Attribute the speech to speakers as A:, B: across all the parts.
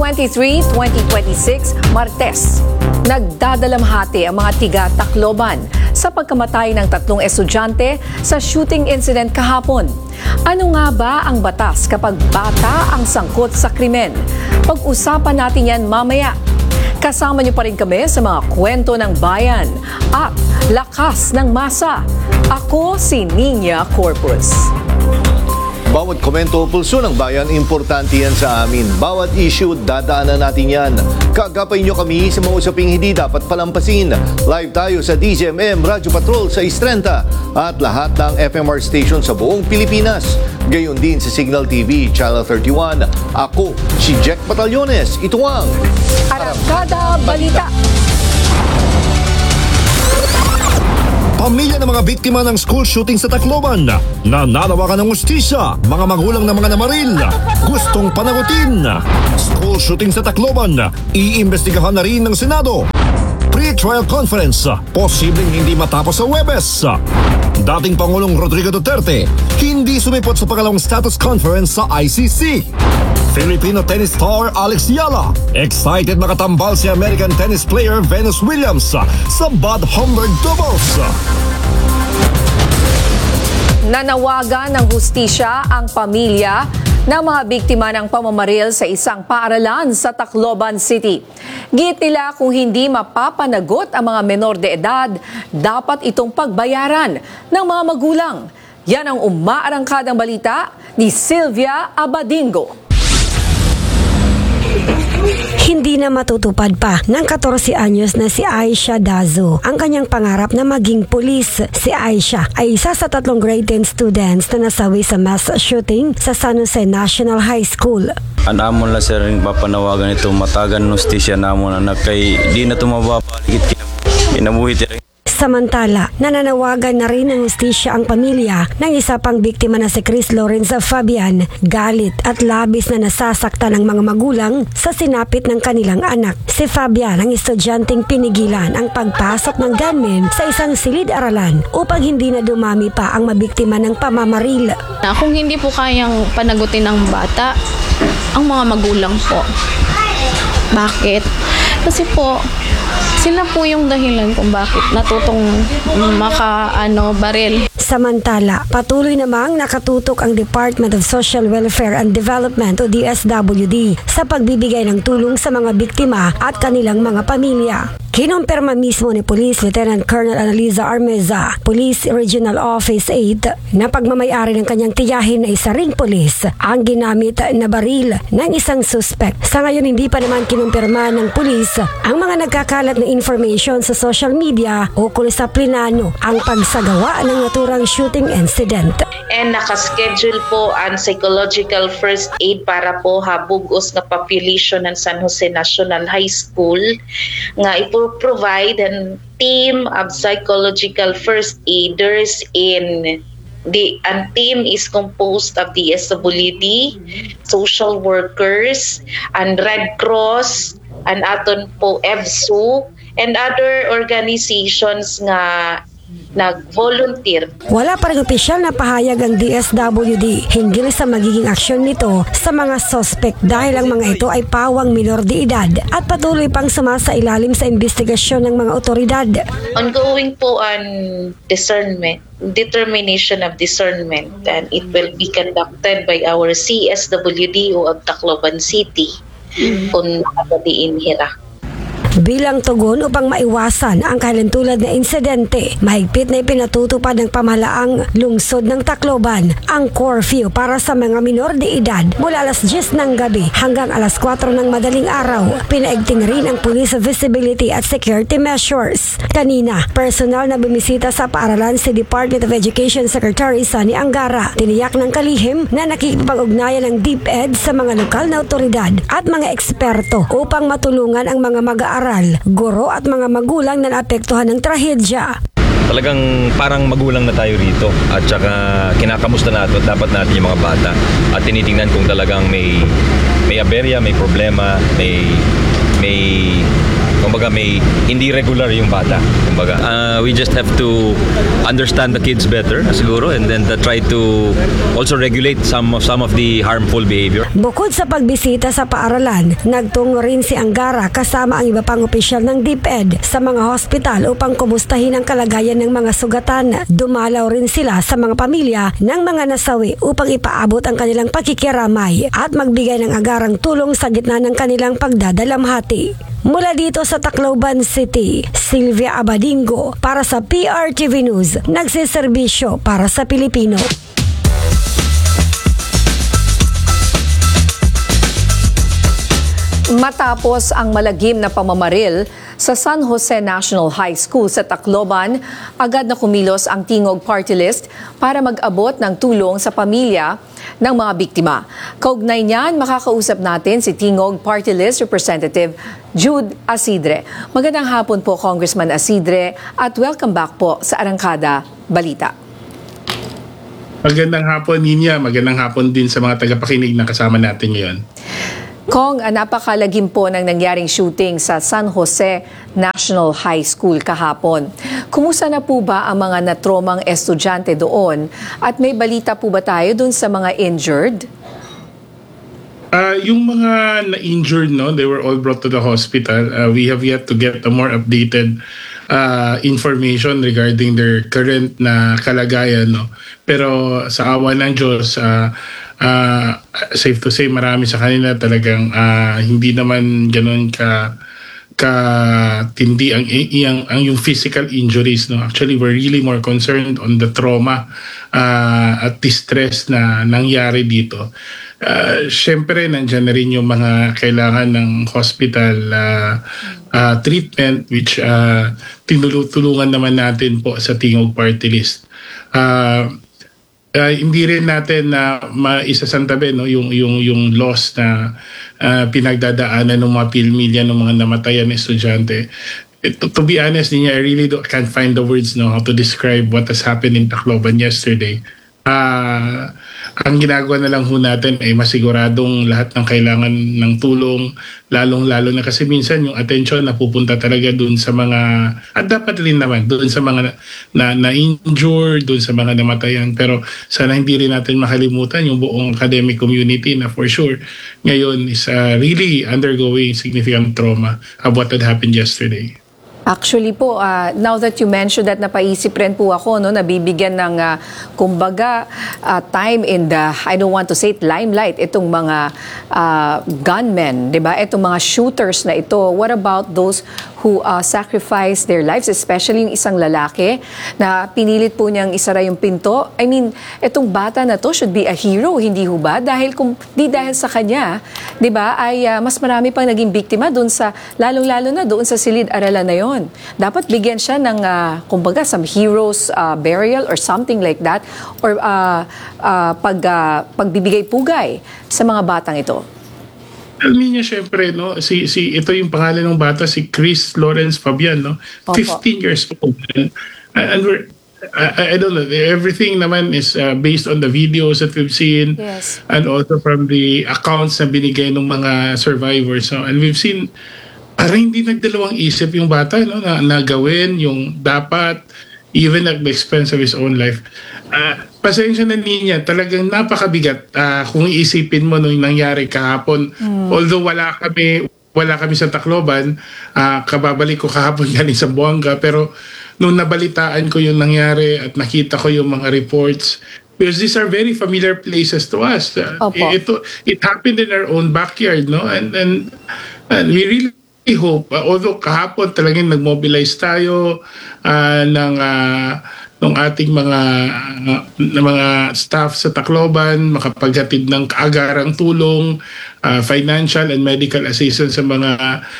A: 23-2026, Martes. Nagdadalamhati ang mga tiga Tacloban sa pagkamatay ng 3 estudyante sa shooting incident kahapon. Ano nga ba ang batas kapag bata ang sangkot sa krimen? Pag-usapan natin yan mamaya. Kasama niyo pa rin kami sa mga kwento ng bayan at lakas ng masa. Ako si Nina Corpus.
B: Bawat komento o pulso ng bayan, importante yan sa amin. Bawat issue, dadaanan natin yan. Kagapay nyo kami sa mga usaping hindi dapat palampasin. Live tayo sa DZMM Radyo Patrol sa 630 at lahat ng FMR station sa buong Pilipinas. Gayon din sa Signal TV, Channel 31. Ako, si Jack Batallones. Ito ang
A: Arangkada Balita.
C: Pamilya ng mga biktima ng school shooting sa Tacloban, nananawagan ng hustisya, mga magulang ng mga namaril, gustong panagutin. School shooting sa Tacloban, iimbestigahan na rin ng Senado. Pre-trial conference, posibleng hindi matapos sa Huwebes. Dating Pangulong Rodrigo Duterte, hindi sumipot sa pangalawang status conference sa ICC. Filipino tennis star Alex Yala, excited makatambal si American tennis player Venus Williams sa Bud Homburg doubles.
A: Nanawagan ng hustisya ang pamilya ng mga biktima ng pamamaril sa isang paaralan sa Tacloban City. Git nila kung hindi mapapanagot ang mga menor de edad, dapat itong pagbayaran ng mga magulang. Yan ang umaarangkadang balita ni Sylvia Abadingo.
D: Hindi na matutupad pa ng 14 anyos na si Aisha Dazo ang kanyang pangarap na maging pulis. Si Aisha ay isa sa 3 grade 10 students na nasawi sa mass shooting sa San Jose National High School.
E: Anamon la sir ring papanawagan ito matagan hustisya namon na kay di na tumabapaligid kinabuhi rin.
D: Samantala, nananawagan na rin ng hustisya ang pamilya ng isa pang biktima na si Chris Lawrence Fabian, galit at labis na nasasaktan ng mga magulang sa sinapit ng kanilang anak. Si Fabian ang estudyanteng pinigilan ang pagpasok ng gunmen sa isang silid-aralan upang hindi na dumami pa ang mabiktima ng pamamaril.
F: Kung hindi po kayang panagutin ng bata, ang mga magulang po. Bakit? Kasi po, sila po yung dahilan kung bakit natutong baril.
D: Samantala, patuloy namang nakatutok ang Department of Social Welfare and Development o DSWD sa pagbibigay ng tulong sa mga biktima at kanilang mga pamilya. Kinumpirma mismo ni Police Lieutenant Colonel Analiza Armeza, Police Regional Office 8, na pagmamayari ng kanyang tiyahin na isa ring pulis ang ginamit na baril ng isang suspect. Sa ngayon, hindi pa naman kinumpirma ng pulis ang mga nagkakalat na information sa social media ukol sa plinano ang pagsagawa ng naturang shooting incident.
G: And nakaschedule po ang psychological first aid para po habugos nga population ng San Jose National High School nga provide an team of psychological first aiders and team is composed of the DSWD, social workers, and Red Cross, and aton po EVSU, and other organizations nga nag-volunteer.
D: Wala pa rin opisyal na pahayag ang DSWD hinggil sa magiging aksyon nito sa mga suspect dahil ang mga ito ay pawang minor de edad at patuloy pang sumasailalim sa investigasyon ng mga otoridad.
G: Ongoing po ang determination of discernment, and it will be conducted by our CSWDO of Tacloban City kung nakapadiin hira.
D: Bilang tugon upang maiwasan ang kalentulad na insidente, mahigpit na ipinatutupad ng pamahalaang lungsod ng Tacloban ang curfew para sa mga minor de edad mula alas 10 ng gabi hanggang alas 4 ng madaling araw. Pinaigting rin ang police visibility at security measures. Kanina, personal na bumisita sa paaralan si Department of Education Secretary Sunny Angara. Tiniyak ng kalihim na nakikipag-ugnayan ng DepEd sa mga lokal na otoridad at mga eksperto upang matulungan ang mga mag-aaral, guro at mga magulang na naapektuhan ng trahedya.
H: Talagang parang magulang na tayo rito at saka kinakamusta natin at dapat natin yung mga bata at tinitingnan kung talagang may aberya, may problema, may may hindi regular yung bata. We just have to understand the kids better siguro, and then try to also regulate some of the harmful behavior.
D: Bukod sa pagbisita sa paaralan, nagtungo rin si Angara kasama ang iba pang opisyal ng DepEd sa mga hospital upang kumustahin ang kalagayan ng mga sugatan. Dumalaw rin sila sa mga pamilya ng mga nasawi upang ipaabot ang kanilang pakikiramay at magbigay ng agarang tulong sa gitna ng kanilang pagdadalamhati. Mula dito sa Tacloban City, Sylvia Abadingo para sa PRTV News, nagsiservisyo para sa Pilipino.
A: Matapos ang malagim na pamamaril sa San Jose National High School sa Tacloban, agad na kumilos ang Tingog Party List para mag-abot ng tulong sa pamilya ng mga biktima. Kaugnay niyan, makakausap natin si Tingog Party List Representative Jude Asidre. Magandang hapon po, Congressman Asidre, at welcome back po sa Arangkada Balita.
I: Magandang hapon, Ninya. Magandang hapon din sa mga tagapakinig na kasama natin ngayon.
A: Kong, napakalagim po ng nangyaring shooting sa San Jose National High School kahapon. Kumusta na po ba ang mga natromang estudyante doon? At may balita po ba tayo doon sa mga injured?
I: Yung mga na-injured, no, they were all brought to the hospital. We have yet to get a more updated information regarding their current na kalagayan. No? Pero sa awa ng Diyos, safe to say, marami sa kanila talagang hindi naman ganoon tindi ang yung physical injuries. No? Actually, we're really more concerned on the trauma at distress na nangyari dito. Siyempre, nandyan na rin yung mga kailangan ng hospital treatment, which tinulungan naman natin po sa Tingog Party List. Hindi rin natin na maisasantabi, no, yung loss na pinagdadaanan ng mga pilmilya ng mga namatayan na estudyante. To be honest, I really can't find the words, no, how to describe what has happened in Tacloban yesterday. Ang ginagawa na lang ho natin ay masiguradong lahat ng kailangan ng tulong, lalong-lalo na kasi minsan yung attention napupunta talaga dun sa mga, at dapat rin naman dun sa mga na-injured, dun sa mga namatayan. Pero sana hindi rin natin makalimutan yung buong academic community na for sure ngayon is really undergoing significant trauma of what had happened yesterday.
A: Actually po, now that you mentioned that, napaisip rin po ako, no, nabibigyan ng, kumbaga, time in the, I don't want to say it, limelight, itong mga gunmen, di ba? Itong mga shooters na ito. What about those who sacrifice their lives, especially yung isang lalaki na pinilit po niyang isara yung pinto? I mean, itong bata na to should be a hero, hindi ho ba? Dahil kung di dahil sa kanya, di ba, ay mas marami pang naging biktima doon sa, lalong-lalo na doon sa silid-aralan na yon. Dapat bigyan siya ng, kumbaga, some heroes burial or something like that, or pagbibigay pugay sa mga batang ito.
I: Alam niya, syempre, no, ito yung pangalan ng bata, si Chris Lawrence Fabian, no? 15 years old. And we're, I don't know, everything naman is based on the videos that we've seen,
A: yes,
I: and also from the accounts na binigay ng mga survivors. No? And we've seen, parang hindi nagdalawang isip yung bata, no, na gawin yung dapat, even at the expense of his own life. Pasensya na niya, talagang napakabigat kung iisipin mo nung nangyari kahapon. Although wala kami sa Tacloban, kababalik ko kahapon galing sa Buanga, pero nung nabalitaan ko yung nangyari at nakita ko yung mga reports, because these are very familiar places to us. It happened in our own backyard, no? And we really hope, although kahapon talagang nag-mobilize tayo ng ating mga staff sa Tacloban, makapaghatid ng kaagarang tulong, financial and medical assistance sa mga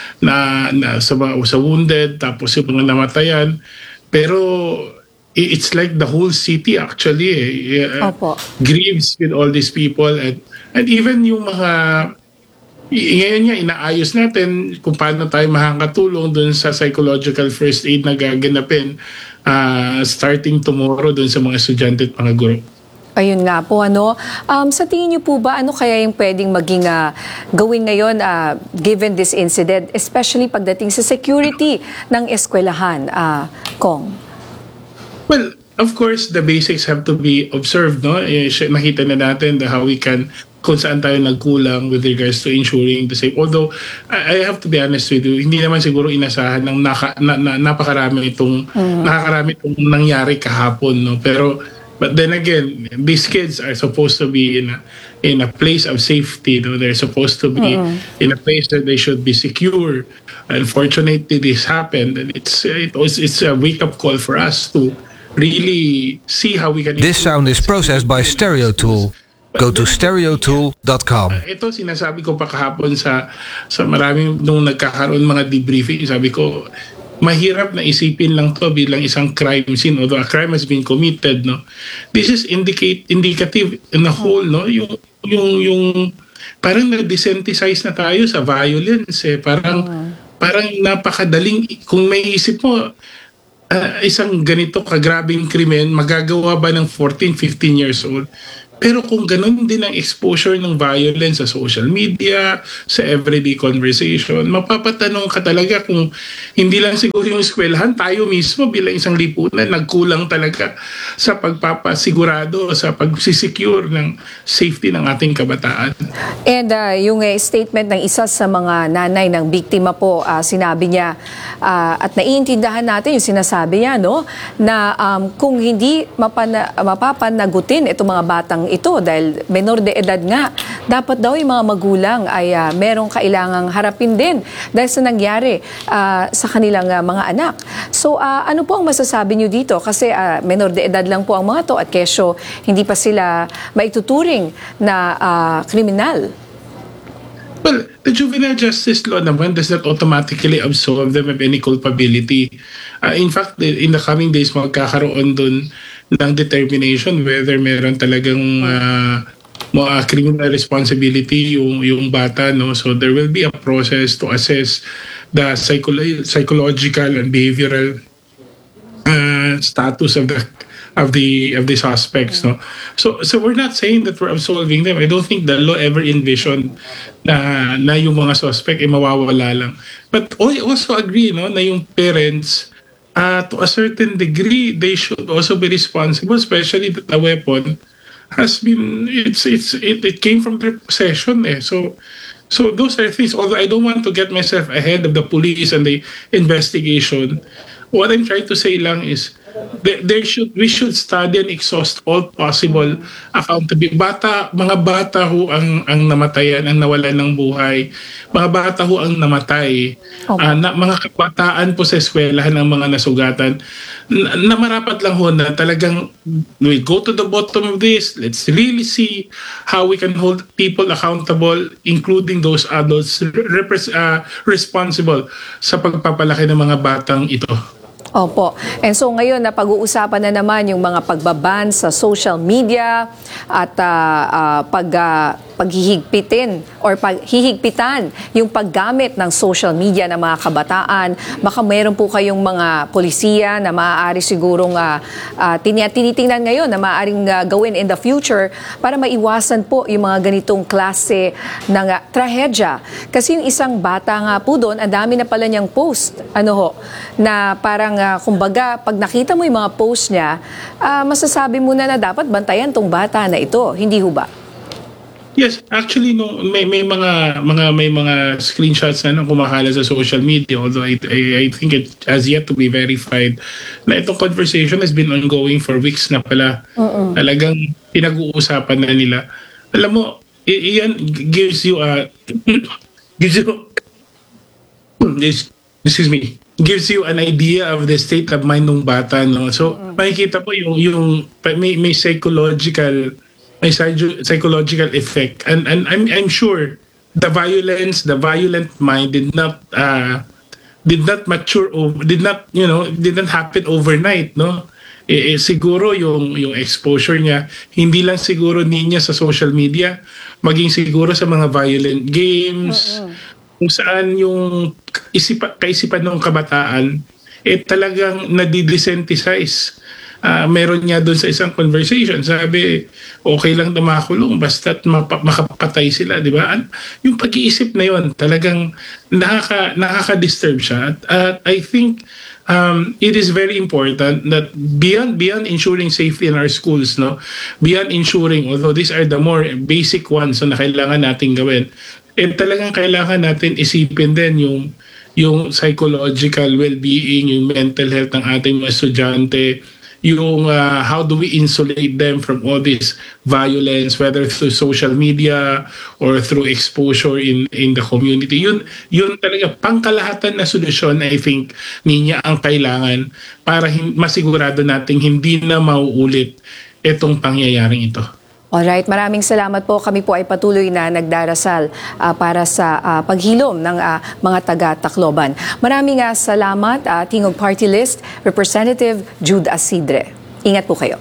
I: sa wounded, tapos yung mga namatayan. Pero it's like the whole city actually grieves with all these people, and even yung mga ngayon nga, inaayos natin kung paano tayo makakatulong dun sa psychological first aid na gaganapin starting tomorrow dun sa mga estudyante at mga guro.
A: Ayun nga po, sa tingin niyo po ba, ano kaya yung pwedeng maging gawin ngayon given this incident, especially pagdating sa security ng eskwelahan, Kong?
I: Well, of course, the basics have to be observed, no? Nakita na natin how we can, kung saan tayo nagkulang with regards to ensuring the safe. Although, I have to be honest with you, hindi naman siguro inasahan ng napakarami itong nangyari kahapon, no? But then again, these kids are supposed to be in a place of safety. No? They're supposed to be in a place that they should be secure. Unfortunately, this happened, and it's a wake-up call for us to really see how we can.
J: This sound is processed by Stereo Tool. Go to stereotool.com.
I: Ito sinasabi ko pa kahapon sa maraming nung nagkakaroon mga debriefing, sabi ko, mahirap na isipin lang to bilang isang crime scene, although a crime has been committed, no. This is indicative in the whole, no, yung parang na-desensitize na tayo sa violence, parang napakadaling, kung may isip mo, isang ganito kagrabing krimen magagawa ba ng 14, 15 years old? Pero kung ganun din ang exposure ng violence sa social media, sa everyday conversation, mapapatanong ka talaga kung hindi lang siguro yung eskwelahan, tayo mismo bilang isang lipunan, nagkulang talaga sa pagpapasigurado, sa pagsisecure ng safety ng ating kabataan.
A: And yung statement ng isa sa mga nanay ng biktima po, sinabi niya, at naiintindihan natin yung sinasabi niya, no, na kung hindi mapapanagutin itong mga batang ito dahil menor de edad nga, dapat daw yung mga magulang ay merong kailangang harapin din dahil sa nangyari sa kanilang mga anak. So ano po ang masasabi niyo dito? Kasi menor de edad lang po ang mga to at kesyo hindi pa sila maituturing na kriminal.
I: Well, the juvenile justice law naman does not automatically absolve them of any culpability. In fact, in the coming days, magkakaroon dun ng determination whether meron talagang criminal responsibility yung bata, no. So there will be a process to assess the psychological and behavioral status of the suspects, no. So we're not saying that we're absolving them. I don't think the law ever envisioned na yung mga suspect ay mawawala lang. But I also agree, no, na yung parents to a certain degree they should also be responsible, especially that the weapon has been it came from their possession, So those are things, although I don't want to get myself ahead of the police and the investigation, what I'm trying to say lang is we should study and exhaust all possible accountability. Mga bata ho ang namatayan, ang nawalan ng buhay. Mga bata ho ang namatay. Mga kabataan po sa eskwelahan ng mga nasugatan. Na marapat lang ho na talagang we go to the bottom of this. Let's really see how we can hold people accountable, including those adults responsible sa pagpapalaki ng mga batang ito.
A: Opo. And so ngayon na pag-uusapan na naman yung mga pagbaban sa social media at paghihigpitin or paghihigpitan yung paggamit ng social media ng mga kabataan. Baka meron po kayong mga polisiya na maaari sigurong tinitingnan ngayon na maaaring gawin in the future para maiwasan po yung mga ganitong klase ng trahedya. Kasi yung isang bata nga po doon, ang dami na pala niyang post, na parang kumbaga, pag nakita mo yung mga post niya, masasabi mo na dapat bantayan tong bata na ito. Hindi ho ba?
I: Yes, actually may mga screenshots na kumakalat sa social media, although I think it has yet to be verified na itong conversation has been ongoing for weeks na pala. Talagang pinag-uusapan na nila. Alam mo, iyan gives you gives you an idea of the state of mind ng bata, no. So makikita po yung may psychological effect, and I'm sure the violent mind did not mature, didn't happen overnight, no. Siguro yung exposure niya hindi lang siguro niya sa social media, maging siguro sa mga violent games, kung saan yung kaisipan ng kabataan talagang nadidesensitize meron niya doon sa isang conversation, sabi, okay lang na makulong basta't makapatay sila, di ba? Yung pag-iisip na yun, talagang nakaka-disturb siya. At I think it is very important that beyond ensuring safety in our schools, no, beyond ensuring, although these are the more basic ones na kailangan natin gawin, talagang kailangan natin isipin din yung psychological well-being, yung mental health ng ating mga estudyante, yung how do we insulate them from all this violence, whether through social media or through exposure in the community. Yun talaga pangkalahatan na solusyon, I think, niya ang kailangan para masigurado nating hindi na mauulit itong pangyayaring ito.
A: Alright, maraming salamat po. Kami po ay patuloy na nagdarasal para sa paghilom ng mga taga-Tacloban. Maraming salamat, Tingog Party List, Representative Jude Asidre. Ingat po kayo.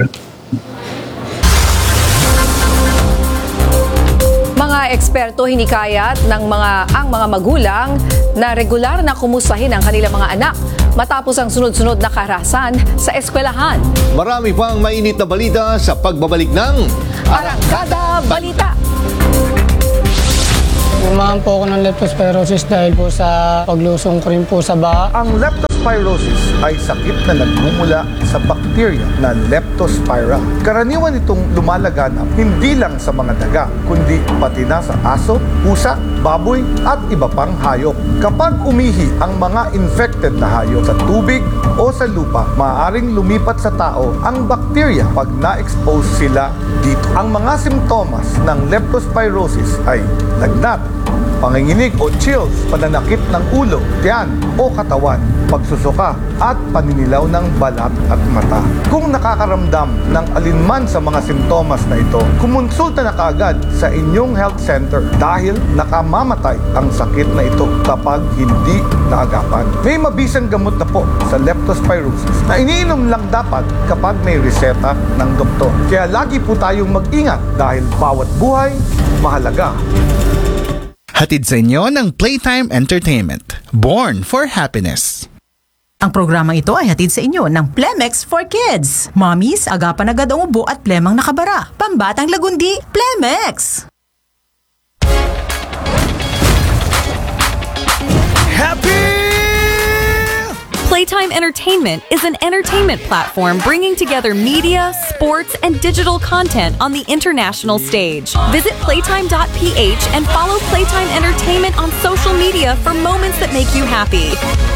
A: Mga eksperto hinikayat ng ang mga magulang na regular na kumustahin ang kanilang mga anak matapos ang sunod-sunod na karahasan sa eskwelahan.
B: Marami pang mainit na balita sa pagbabalik ng
A: Arangkada Balita.
K: Umahan po ako ng leptospirosis dahil po sa paglusong ko rin po sa baha.
L: Ang leptospirosis ay sakit na nagmumula sa bakterya na Leptospira. Karaniwan itong lumalaganap hindi lang sa mga daga, kundi pati na sa aso, pusa, baboy at iba pang hayop. Kapag umihi ang mga infected na hayop sa tubig o sa lupa, maaaring lumipat sa tao ang bakterya pag na-expose sila dito. Ang mga simptomas ng leptospirosis ay lagnat, panginginig o chills, pananakit ng ulo, tiyan o katawan, pagsusuka at paninilaw ng balat at mata. Kung nakakaramdam ng alinman sa mga simptomas na ito, kumonsulta na kaagad sa inyong health center dahil nakamamatay ang sakit na ito kapag hindi naagapan. May mabisang gamot na po sa leptospirosis na iniinom lang dapat kapag may reseta ng doktor. Kaya lagi po tayong mag-ingat dahil bawat buhay mahalaga.
M: Hatid sa inyo ng Playtime Entertainment. Born for Happiness.
N: Ang programang ito ay hatid sa inyo ng Plemex for Kids. Mommies, agapan agad ang ubo at plemang nakabara. Pambatang lagundi, Plemex!
M: Happy!
O: Playtime Entertainment is an entertainment platform bringing together media, sports, and digital content on the international stage. Visit playtime.ph and follow Playtime Entertainment on social media for moments that make you happy.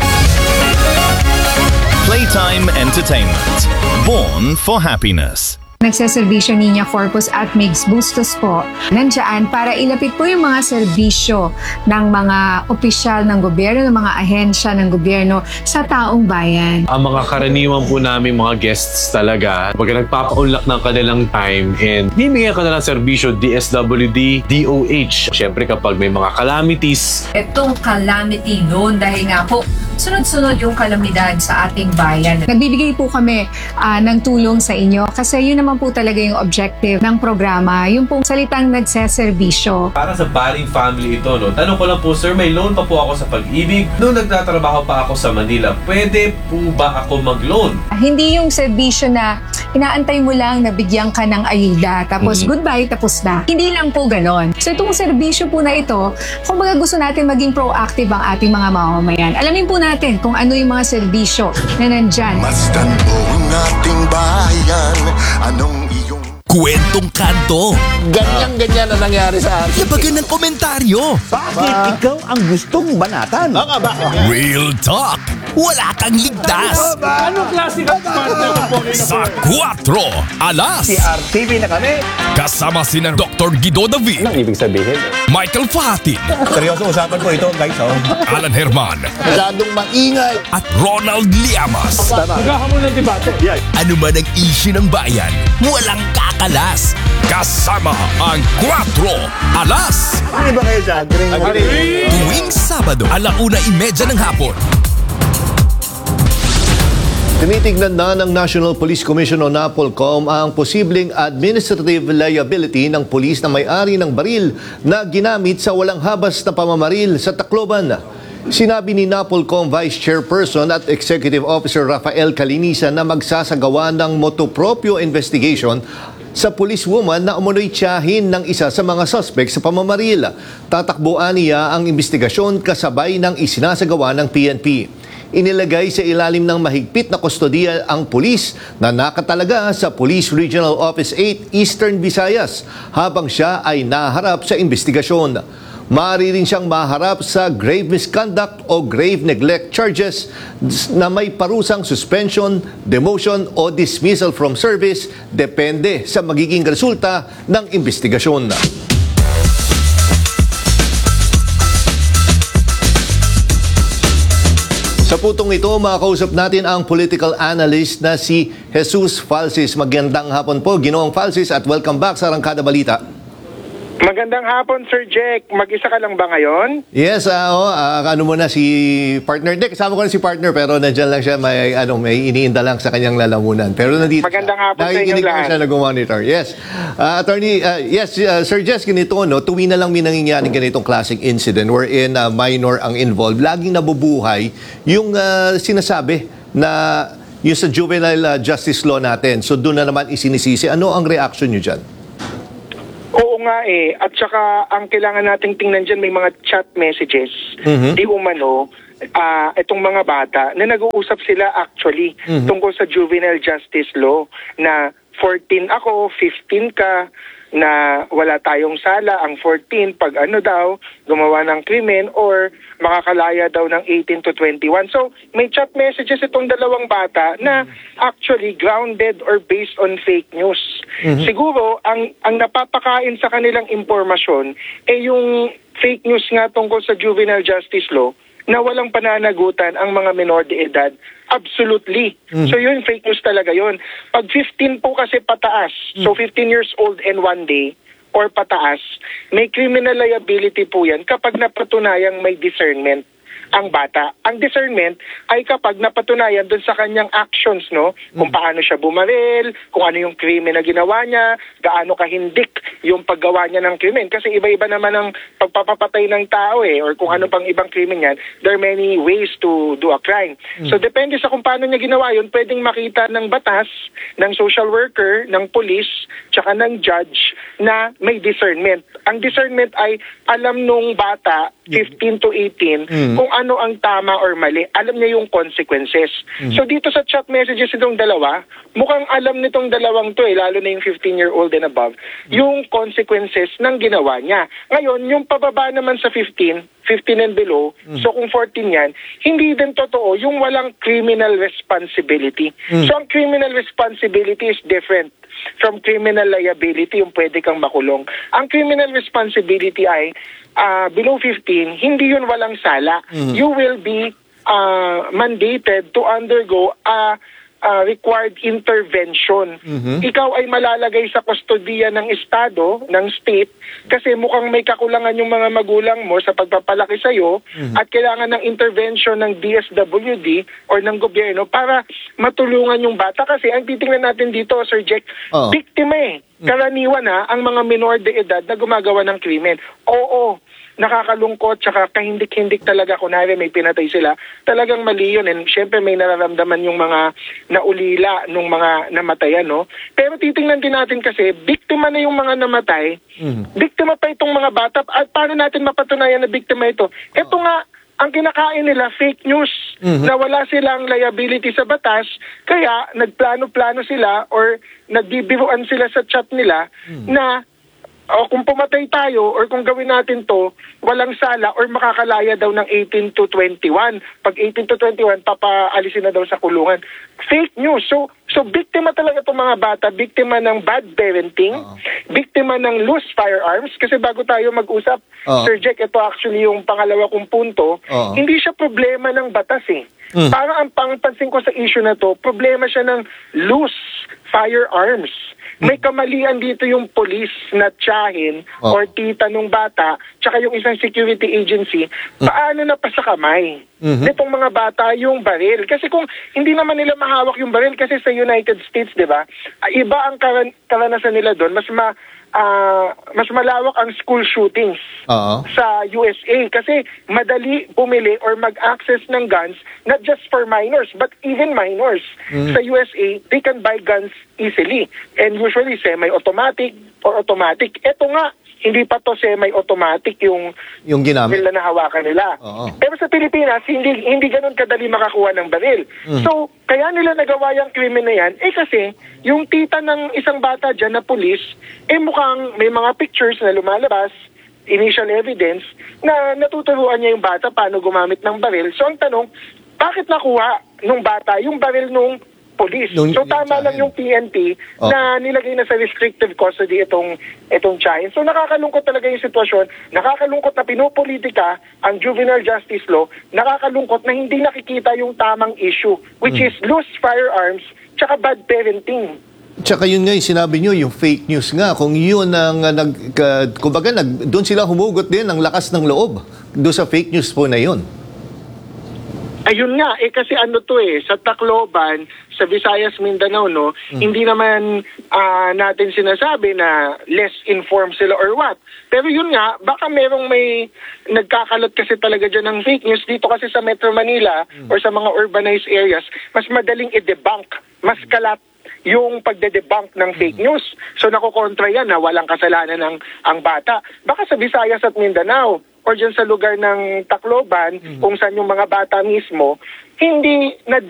P: Playtime Entertainment. Born for Happiness.
Q: Nagseserbisyo Niña Corpus at Migs Bustos po nandiyan para ilapit po yung mga serbisyo ng mga opisyal ng gobyerno, ng mga ahensya ng gobyerno sa taong bayan.
R: Ang mga karaniwan po namin mga guests talaga, pag nagpapaunlak ng kanilang time and bibigyan ka na ng serbisyo DSWD, DOH. Siyempre kapag may mga calamities.
Q: Itong calamity loan dahil nga po sunod-sunod yung kalamidad sa ating bayan. Nagbibigay po kami ng tulong sa inyo kasi yun naman po talaga yung objective ng programa, yung pong salitang nagseserbisyo.
S: Para sa Baling family ito, no? Tanong ko lang po, sir, may loan pa po ako sa Pag-ibig. Noong nagtatrabaho pa ako sa Manila, pwede po ba ako mag-loan?
Q: Hindi yung serbisyo na inaantay mo lang na bigyan ka ng ayuda, tapos goodbye, tapos na. Hindi lang po ganon. So itong serbisyo po na ito, kung baga gusto natin maging proactive ang ating mga mamamayan, alamin po natin kung ano yung mga serbisyo na nandyan.
T: Masdan mo ang ating bayan, anong iyong
U: kwentong kanto.
V: Ganyan-ganyan na nangyari sa atin.
U: Labagan ng komentaryo.
V: Bakit ikaw ang gustong banatan?
U: Real talk. Wala kang ligtas.
V: Anong klase ka
U: Sa 4 alas.
V: Si RTV na kami.
U: Kasama sina Dr. Guido David.
V: Anong ibig sabihin?
U: Michael Fatin.
V: Seryoso usapan po ito, guys.
U: Alan Herman.
V: Masyadong maingay.
U: At Ronald Llamas.
V: Magkakamon ng debate.
U: Ano man ang issue ng bayan, walang kakalas. Kasama ang 4 alas.
V: Ano ba kayo dyan?
U: Tuwing Sabado, 1:30 ng hapon.
B: Tinitignan na ng National Police Commission o NAPOLCOM ang posibleng administrative liability ng pulis na may-ari ng baril na ginamit sa walang habas na pamamaril sa Tacloban. Sinabi ni NAPOLCOM Vice Chairperson at Executive Officer Rafael Calinisan na magsasagawa ng motopropyo investigation sa policewoman na umunoy tiyahin ng isa sa mga suspect sa pamamaril. Tatakbuan niya ang investigasyon kasabay ng isinasagawa ng PNP. Inilagay sa ilalim ng mahigpit na kustodiya ang pulis na nakatalaga sa Police Regional Office 8 Eastern Visayas habang siya ay naharap sa investigasyon. Maaari rin siyang maharap sa grave misconduct o grave neglect charges na may parusang suspension, demotion o dismissal from service depende sa magiging resulta ng investigasyon. Sa putong ito, makakausap natin ang political analyst na si Jesus Falsis. Magandang hapon po, Ginoong Falsis, at welcome back sa Arangkada Balita.
C: Magandang hapon, Sir Jack. Mag-isa ka lang ba ngayon?
B: Yes, ano mo na si partner. Hindi, kasama ko na si partner pero nandiyan lang siya, may iniinda lang sa kanyang lalamunan. Pero nandito,
C: magandang hapon sa inyo lahat.
B: Siya nag-monitor. Yes. Attorney, Sir Jess, ganito, no? Tuwi na lang minangyaring ganitong classic incident wherein minor ang involved. Laging nabubuhay yung sinasabi na yung sa juvenile justice law natin. So doon na naman isinisisi. Ano ang reaction nyo dyan?
C: Oo nga eh. At saka ang kailangan nating tingnan dyan, may mga chat messages. Di umano, itong mga bata na nag-uusap sila actually tungkol sa juvenile justice law na 14 ako, 15 ka, na wala tayong sala, ang 14 pag gumawa ng krimen or makakalaya daw ng 18 to 21. So, may chat messages itong dalawang bata na actually grounded or based on fake news. Siguro, ang napapakain sa kanilang impormasyon yung fake news nga tungkol sa juvenile justice law na walang pananagutan ang mga minor de edad. Absolutely. So yun, fake news talaga yun. Pag 15 po kasi pataas, so 15 years old and 1 day, or pataas, may criminal liability po yan kapag napatunayang may discernment ang bata. Ang discernment ay kapag napatunayan dun sa kanyang actions, no? Kung paano siya bumaril, kung ano yung krimen na ginawa niya, gaano kahindik yung paggawa niya ng krimen. Kasi iba-iba naman ang pagpapapatay ng tao or kung ano pang ibang krimen yan. There are many ways to do a crime. So depende sa kung paano niya ginawa yun, pwedeng makita ng batas, ng social worker, ng police, tsaka ng judge na may discernment. Ang discernment ay alam nung bata, 15 to 18, kung ano ang tama or mali. Alam niya yung consequences. So dito sa chat messages itong dalawa, mukhang alam nitong dalawang to lalo na yung 15-year-old and above, yung consequences ng ginawa niya. Ngayon, yung pababa naman sa 15 and below, so kung 14 yan, hindi din totoo yung walang criminal responsibility. So ang criminal responsibility is different from criminal liability, yung pwede kang makulong. Ang criminal responsibility ay below 15, hindi yun walang sala. You will be mandated to undergo a required intervention. Ikaw ay malalagay sa kustodiya ng estado, ng state, kasi mukhang may kakulangan yung mga magulang mo sa pagpapalaki sa'yo at kailangan ng intervention ng DSWD or ng gobyerno para matulungan yung bata. Kasi ang titingnan natin dito, Sir Jack, biktima karaniwan ang mga minor de edad na gumagawa ng krimen. Oo, nakakalungkot, tsaka kahindik-hindik talaga. Kunwari may pinatay sila, talagang mali yun. And syempre may nararamdaman yung mga naulila nung mga namatayan, no? Pero titingnan din natin kasi, biktima na yung mga namatay, biktima pa itong mga bata. At paano natin mapatunayan na biktima ito? Ito nga, ang kinakain nila, fake news, na wala silang liability sa batas, kaya nagplano-plano sila or nagbibiruan sila sa chat nila na kung pumatay tayo or kung gawin natin to, walang sala or makakalaya daw ng 18 to 21. Pag 18 to 21, papaalisin na daw sa kulungan. Fake news. So biktima talaga itong mga bata, biktima ng bad parenting, biktima ng loose firearms. Kasi bago tayo mag-usap, Sir Jack, ito actually yung pangalawa kong punto, hindi siya problema ng batas Para ang pansin ko sa issue na to, problema siya ng loose firearms. May kamalian dito yung police na tiyahin or tita nung bata, tsaka yung isang security agency, paano na pa sa kamay nitong mga bata yung baril. Kasi kung hindi naman nila mahawak yung baril, kasi sa United States, di ba, iba ang karanasan nila doon, mas mas malawak ang school shootings
B: Oo.
C: sa USA kasi madali bumili or mag-access ng guns not just for minors but even minors. Sa USA, they can buy guns easily and usually semi-automatic or automatic. Ito nga, hindi pa to semi-automatic yung
B: ginamit
C: baril na nahawakan nila.
B: Oo.
C: Pero sa Pilipinas, hindi ganun kadali makakuha ng baril. So, kaya nila nagawa yung krimen na yan, kasi yung tita ng isang bata dyan na pulis, mukhang may mga pictures na lumalabas, initial evidence, na natuturuan niya yung bata paano gumamit ng baril. So, ang tanong, bakit nakuha nung bata yung baril nung police? So tama lang yung PNP na nilagay na sa restrictive custody itong child. So nakakalungkot talaga yung sitwasyon, nakakalungkot na pinopolitika ang juvenile justice law, nakakalungkot na hindi nakikita yung tamang issue, which is loose firearms tsaka bad parenting.
B: Tsaka yun nga yung sinabi nyo, yung fake news nga, kung yun ang kumbaga doon sila humugot din ng lakas ng loob doon sa fake news po na yun.
C: Ayun nga, kasi sa Tacloban, sa Visayas, Mindanao, hindi naman natin sinasabi na less informed sila or what. Pero yun nga, baka may nagkakalat kasi talaga dyan ng fake news. Dito kasi sa Metro Manila or sa mga urbanized areas, mas madaling i-debunk, mas kalat yung pagde-debunk ng fake news. So nakokontra yan na walang kasalanan ang bata. Baka sa Visayas at Mindanao, or dyan sa lugar ng Tacloban, kung saan yung mga bata mismo, hindi na